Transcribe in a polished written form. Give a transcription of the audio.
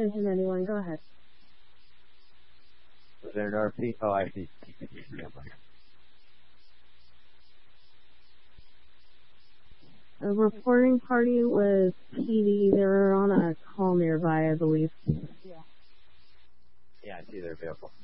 Attention anyone, go ahead. Was there an RP? Oh, I see. A reporting party was PD. They're on a call nearby, I believe. Yeah, I see their vehicle.